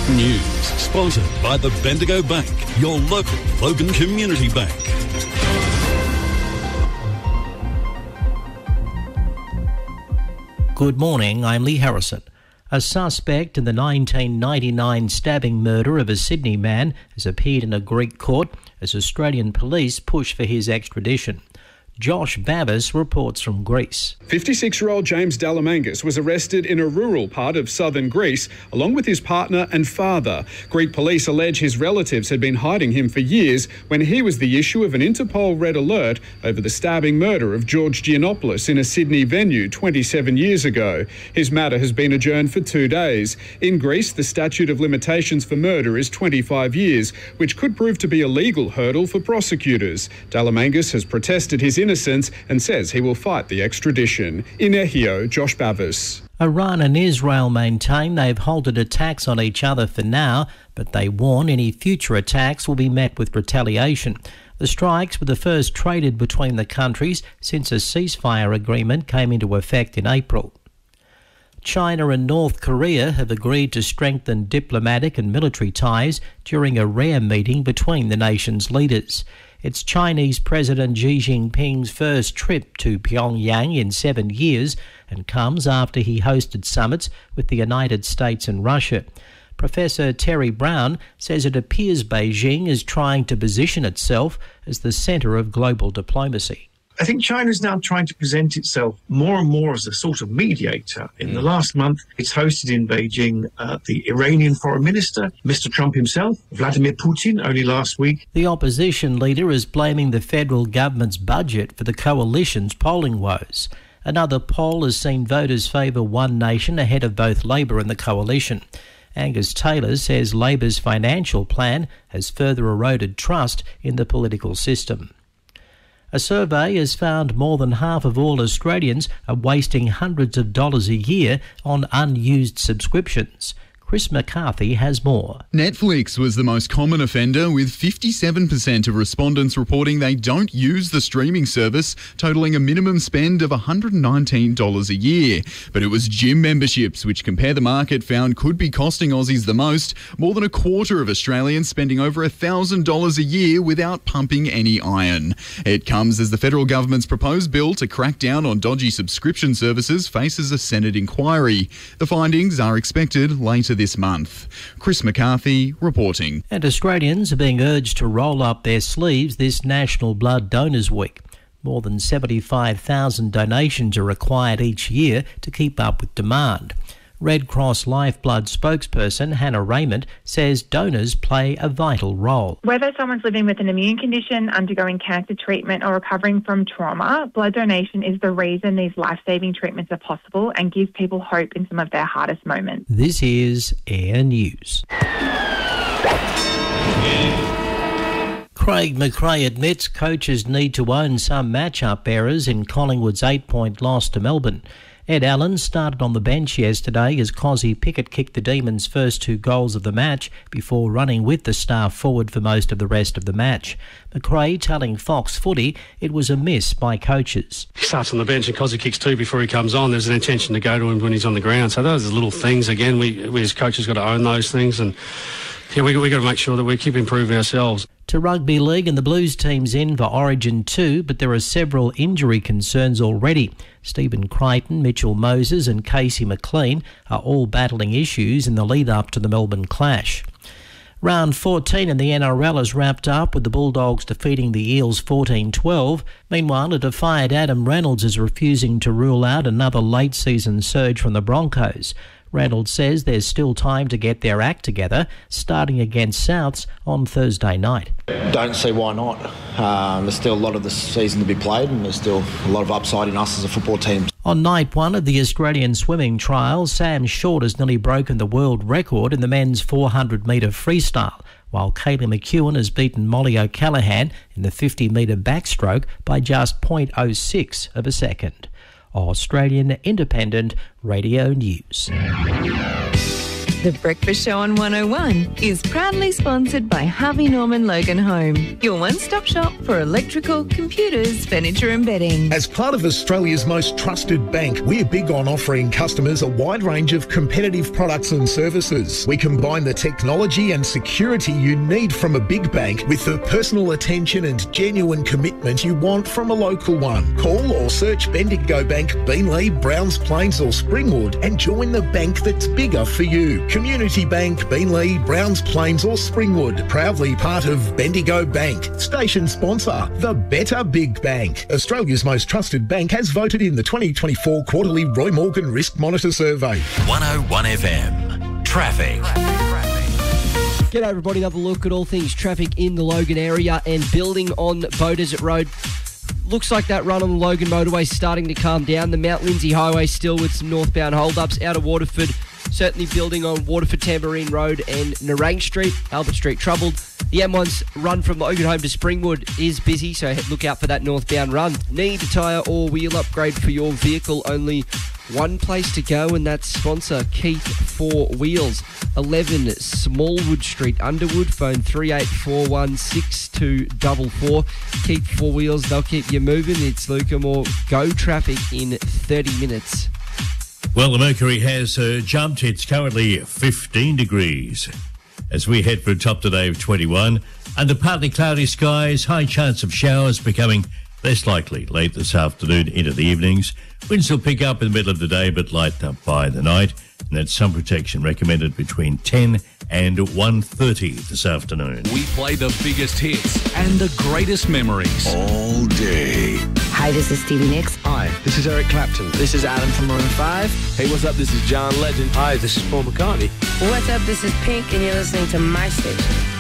News, sponsored by the Bendigo Bank, your local Logan Community Bank. Good morning, I'm Lee Harrison. A suspect in the 1999 stabbing murder of a Sydney man has appeared in a Greek court as Australian police push for his extradition. Josh Bavis reports from Greece. 56-year-old James Dalamangas was arrested in a rural part of southern Greece, along with his partner and father. Greek police allege his relatives had been hiding him for years when he was the issue of an Interpol red alert over the stabbing murder of George Giannopoulos in a Sydney venue 27 years ago. His matter has been adjourned for 2 days. In Greece, the statute of limitations for murder is 25 years, which could prove to be a legal hurdle for prosecutors. Dalamangas has protested his innocence and says he will fight the extradition. In Ehio, Josh Bavis. Iran and Israel maintain they've halted attacks on each other for now, but they warn any future attacks will be met with retaliation. The strikes were the first traded between the countries since a ceasefire agreement came into effect in April. China and North Korea have agreed to strengthen diplomatic and military ties during a rare meeting between the nations' leaders. It's Chinese President Xi Jinping's first trip to Pyongyang in 7 years and comes after he hosted summits with the United States and Russia. Professor Terry Brown says it appears Beijing is trying to position itself as the centre of global diplomacy. I think China is now trying to present itself more and more as a sort of mediator. In the last month, it's hosted in Beijing the Iranian foreign minister, Mr. Trump himself, Vladimir Putin, only last week. The opposition leader is blaming the federal government's budget for the coalition's polling woes. Another poll has seen voters favour one nation ahead of both Labor and the coalition. Angus Taylor says Labor's financial plan has further eroded trust in the political system. A survey has found more than half of all Australians are wasting hundreds of dollars a year on unused subscriptions. Chris McCarthy has more. Netflix was the most common offender, with 57% of respondents reporting they don't use the streaming service, totalling a minimum spend of $119 a year. But it was gym memberships, which Compare the Market found could be costing Aussies the most, more than a quarter of Australians spending over $1,000 a year without pumping any iron. It comes as the federal government's proposed bill to crack down on dodgy subscription services faces a Senate inquiry. The findings are expected later this month. Chris McCarthy reporting. And Australians are being urged to roll up their sleeves this National Blood Donors Week. More than 75,000 donations are required each year to keep up with demand. Red Cross Lifeblood spokesperson Hannah Raymond says donors play a vital role. Whether someone's living with an immune condition, undergoing cancer treatment or recovering from trauma, blood donation is the reason these life-saving treatments are possible and gives people hope in some of their hardest moments. This is Air News. Craig McRae admits coaches need to own some match-up errors in Collingwood's 8-point loss to Melbourne. Ed Allen started on the bench yesterday as Cozzy Pickett kicked the Demons' first 2 goals of the match before running with the star forward for most of the rest of the match. McRae telling Fox Footy it was a miss by coaches. He starts on the bench and Cozzy kicks 2 before he comes on. There's an intention to go to him when he's on the ground. So those are little things. Again, we as coaches got to own those things, and yeah, we got to make sure that we keep improving ourselves. To rugby league, and the Blues team's in for Origin 2, but there are several injury concerns already. Stephen Crichton, Mitchell Moses and Casey McLean are all battling issues in the lead-up to the Melbourne clash. Round 14 in the NRL is wrapped up with the Bulldogs defeating the Eels 14-12. Meanwhile, a defiant Adam Reynolds is refusing to rule out another late-season surge from the Broncos. Reynolds says there's still time to get their act together, starting against Souths on Thursday night. Don't see why not. There's still a lot of the season to be played, and there's still a lot of upside in us as a football team. On night 1 of the Australian swimming trials, Sam Short has nearly broken the world record in the men's 400-metre freestyle, while Kaylee McEwen has beaten Molly O'Callaghan in the 50-metre backstroke by just 0.06 of a second. Australian Independent Radio News. The Breakfast Show on 101 is proudly sponsored by Harvey Norman Logan Home, your one-stop shop for electrical, computers, furniture and bedding. As part of Australia's most trusted bank, we're big on offering customers a wide range of competitive products and services. We combine the technology and security you need from a big bank with the personal attention and genuine commitment you want from a local one. Call or search Bendigo Bank, Beenleigh, Browns Plains or Springwood and join the bank that's bigger for you. Community Bank, Beenleigh, Browns Plains or Springwood, proudly part of Bendigo Bank. Station sponsor, the Better Big Bank. Australia's most trusted bank has voted in the 2024 quarterly Roy Morgan Risk Monitor Survey. 101 FM. Traffic. G'day everybody, another look at all things traffic in the Logan area and building on Beaudesert Road. Looks like that run on the Logan motorway is starting to calm down. The Mount Lindsay Highway still with some northbound hold-ups. Out of Waterford, certainly building on Waterford Tamborine Road and Nerang Street. Albert Street troubled. The M1's run from Logan Home to Springwood is busy, so look out for that northbound run. Need a tyre or wheel upgrade for your vehicle? Only one place to go, and that's sponsor Keith 4 Wheels. 11 Smallwood Street, Underwood. Phone 38416244. Keith 4 Wheels, they'll keep you moving. It's Luca Moore. Go traffic in 30 minutes. Well, the mercury has jumped. It's currently 15 degrees. As we head for a top today of 21, under partly cloudy skies, high chance of showers becoming less likely late this afternoon into the evenings. Winds will pick up in the middle of the day, but lighten up by the night. And that's sun protection recommended between 10 and 1:30 this afternoon. We play the biggest hits and the greatest memories all day. Hi, this is Stevie Nicks. Hi, this is Eric Clapton. This is Adam from Maroon 5. Hey, what's up? This is John Legend. Hi, this is Paul McCartney. What's up? This is Pink, and you're listening to my station.